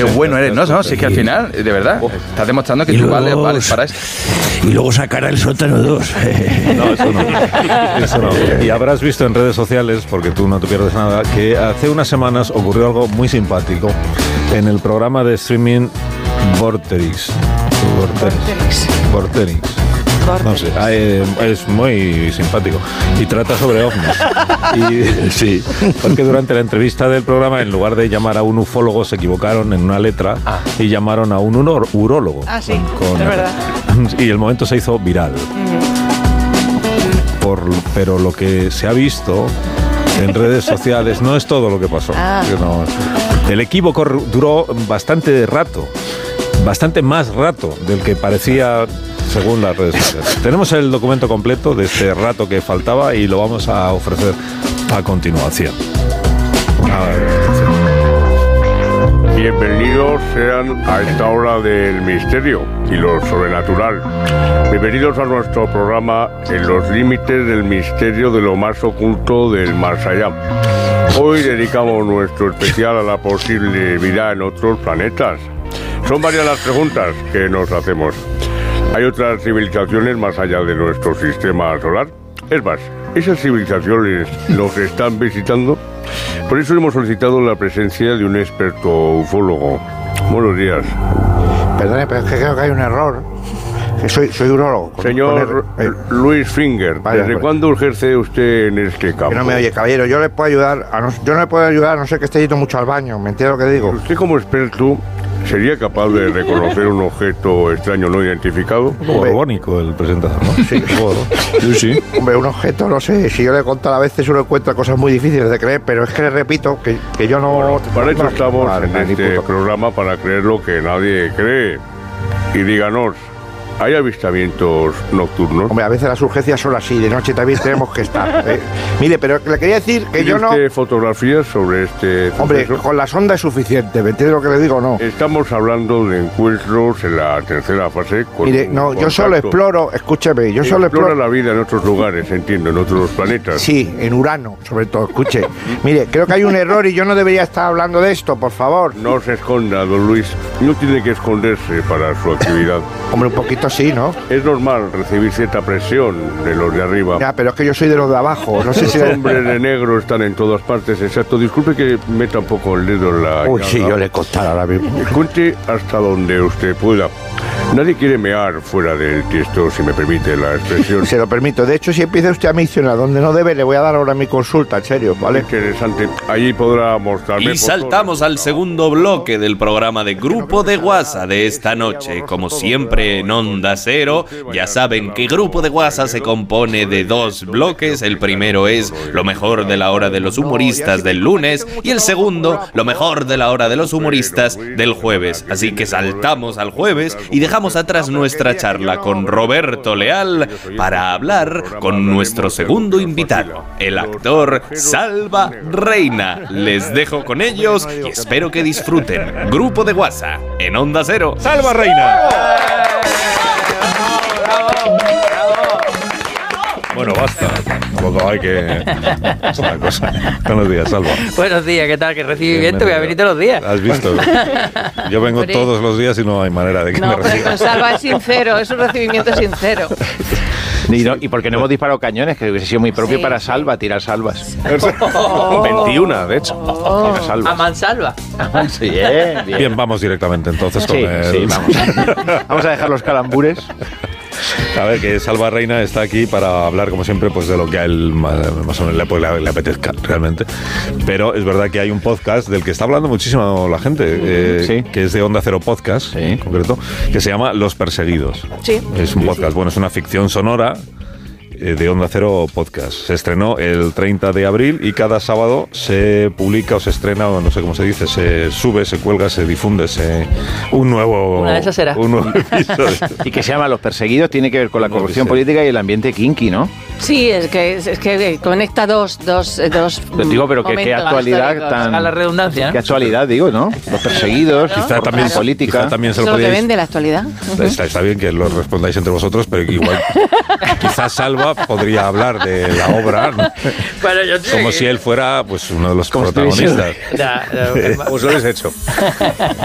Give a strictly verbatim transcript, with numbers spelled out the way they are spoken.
Qué bueno eres, ¿no? no si es que al final, de verdad, oh. estás demostrando que y tú vales, vales para esto. Y luego sacar el sótano dos. No, eso no. Eso no. Y habrás visto en redes sociales, porque tú no te pierdes nada, que hace unas semanas ocurrió algo muy simpático en el programa de streaming Vorterix. Vorterix. Vorterix. No sé, es muy simpático y trata sobre ovnis. Y, sí, porque durante la entrevista del programa, en lugar de llamar a un ufólogo, se equivocaron en una letra ah. y llamaron a un uro, urólogo. Ah, sí, con, es verdad. Y el momento se hizo viral. Uh-huh. Por, pero lo que se ha visto en redes sociales no es todo lo que pasó. Ah. No, el equívoco duró bastante rato, bastante más rato del que parecía según las redes sociales. Tenemos el documento completo de este rato que faltaba y lo vamos a ofrecer a continuación. A ver. Bienvenidos sean a esta hora del misterio y lo sobrenatural. Bienvenidos a nuestro programa En los límites del misterio de lo más oculto del más allá. Hoy dedicamos nuestro especial a la posible vida en otros planetas. Son varias las preguntas que nos hacemos. ¿Hay otras civilizaciones más allá de nuestro sistema solar? Es más, ¿esas civilizaciones nos están visitando? Por eso hemos solicitado la presencia de un experto ufólogo. Buenos días. Perdone, pero es que creo que hay un error. Que soy, soy urólogo. Señor el, eh, Luis Finger, vaya, ¿desde pues, cuándo ejerce usted en este campo? Que no me oye, caballero. Yo le puedo ayudar. A no, yo no le puedo ayudar a no ser que esté yendo mucho al baño. ¿Me entiende lo que digo? Usted como experto ¿sería capaz de reconocer un objeto extraño no identificado? Borbónico el presentador, ¿no? Sí. sí, sí. Hombre, un objeto, no sé, si yo le he contado a veces uno encuentra cosas muy difíciles de creer, pero es que le repito que, que yo no... Bueno, para eso estamos vale, en este puto. programa, para creer lo que nadie cree. Y díganos, ¿hay avistamientos nocturnos? Hombre, a veces las urgencias son así, de noche también tenemos que estar. ¿eh? Mire, pero le quería decir que yo no... ¿Tiene usted fotografías sobre este Hombre, suceso? Con la sonda es suficiente, ¿me entiende lo que le digo o no? Estamos hablando de encuentros en la tercera fase. Con Mire, no, contacto. Yo solo exploro, escúcheme, yo solo exploro... exploro... la vida en otros lugares, entiendo, en otros planetas. Sí, en Urano, sobre todo, escuche. Mire, creo que hay un error y yo no debería estar hablando de esto, por favor. No se esconda, don Luis, no tiene que esconderse para su actividad. Hombre, un poquito sí, ¿no? Es normal recibir cierta presión de los de arriba. Ya, pero es que yo soy de los de abajo. No sé los si hombres de negro están en todas partes, exacto. Disculpe que meta un poco el dedo en la... Uy, sí, yo le costara ahora mismo. Cuente hasta donde usted pueda. Nadie quiere mear fuera del tiesto, si me permite la expresión. Se lo permito. De hecho, si empieza usted a mencionar donde no debe, le voy a dar ahora mi consulta, en serio, ¿vale? Interesante. Allí podrá mostrarme... Y saltamos al segundo bloque del programa de Grupo de WhatsApp de esta noche. Como siempre en Onda Cero, ya saben que Grupo de WhatsApp se compone de dos bloques. El primero es lo mejor de la hora de los humoristas del lunes y el segundo, lo mejor de la hora de los humoristas del jueves. Así que saltamos al jueves y dejamos atrás nuestra charla con Roberto Leal para hablar con nuestro segundo invitado, el actor Salva Reina. Les dejo con ellos y espero que disfruten. Grupo de WhatsApp en Onda Cero. ¡Salva Reina! Bueno, basta. Tampoco hay que... Es una cosa. Buenos días, Salva. Buenos días, ¿qué tal? ¿Qué recibimiento? Voy a venir todos los días. ¿Has visto? Yo vengo Hombre. todos los días y no hay manera de que no, me reciban. No, pero con Salva es sincero, es un recibimiento sincero. Y, no, y porque no hemos disparado cañones, que hubiese sido muy propio sí. para Salva, tirar salvas. Oh. veintiuno, de hecho. Oh. A mansalva. Sí, bien, bien. Bien, vamos directamente entonces con sí, el... Sí, vamos. Vamos a dejar los calambures. A ver, que Salva Reina está aquí para hablar, como siempre, pues de lo que a él más o menos le, le, le apetezca realmente. Pero es verdad que hay un podcast del que está hablando muchísimo la gente, eh, sí. que es de Onda Cero Podcast, sí. en concreto, que se llama Los Perseguidos. Sí. Es un podcast, bueno, es una ficción sonora de Onda Cero Podcast. Se estrenó el treinta de abril y cada sábado se publica o se estrena, o no sé cómo se dice, se sube, se cuelga, se difunde se, un nuevo Una de esas será. un nuevo episodio. Y que se llama Los Perseguidos, tiene que ver con la corrupción no, política y el ambiente kinky, ¿no? Sí, es que, es que conecta dos, dos, dos pero digo, pero que, qué actualidad tan... A la redundancia, ¿no? Qué actualidad, digo, ¿no? Los Perseguidos, quizá ¿no? también política. Quizá también se lo Eso podíais... que vende la actualidad. Está, está bien que lo respondáis entre vosotros, pero igual quizás Salva podría hablar de la obra, ¿no? Bueno, yo como si él fuera pues uno de los protagonistas. Ya, ya, pues lo habéis hecho.